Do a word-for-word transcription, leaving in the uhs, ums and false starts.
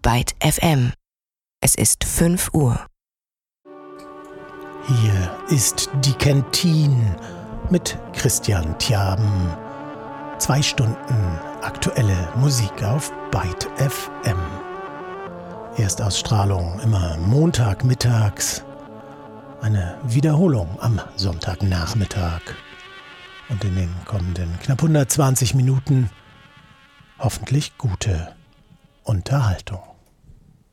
Byte F M. Es ist fünf Uhr. Hier ist die Kentin mit Christian Tjaben. Zwei Stunden aktuelle Musik auf Byte F M. Erstausstrahlung immer Montagmittags. Eine Wiederholung am Sonntagnachmittag. Und in den kommenden knapp hundertzwanzig Minuten hoffentlich gute Unterhaltung.